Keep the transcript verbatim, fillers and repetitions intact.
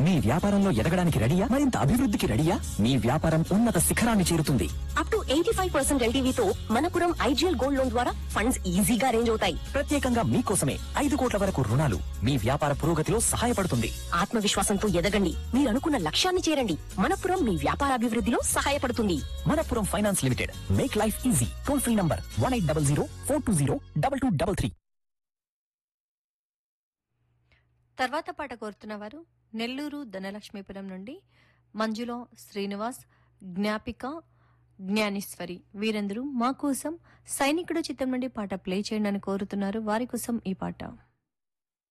మీ వ్యాపారంలో ఎదగడానికి రెడీయా? మరింత అభివృద్ధికి రెడీయా? మీ వ్యాపారం ఉన్నత శిఖరాన్ని చేరుతుంది. Up to eighty five percent ఎల్టీవీతో Manappuram IGL gold loan ద్వారా ఫండ్స్ ఈజీగా అరేంజ్ అవుతాయి. ప్రత్యేకంగా మీకోసమే ఐదు కోట్ల వరకు రుణాలు మీ వ్యాపార పురోగతిలో సహాయపడుతుంది. ఆత్మవిశ్వాసంతో ఎదగండి, మీరు అనుకున్న లక్ష్యాన్ని చేరండి. మనపురం మీ వ్యాపారాభివృద్ధిలో సహాయపడుతుంది. Manappuram finance limited, make life easy. Toll free number one eight double zero four two zero double two double three. తర్వాత పాట కోరుతున్న వారు నెల్లూరు ధనలక్ష్మీపురం నుండి మంజులో శ్రీనివాస్, జ్ఞాపిక, జ్ఞానేశ్వరి వీరందరూ మా కోసం సైనికుడు చిత్రం నుండి పాట ప్లే చేయండి అని కోరుతున్నారు. వారి కోసం ఈ పాట.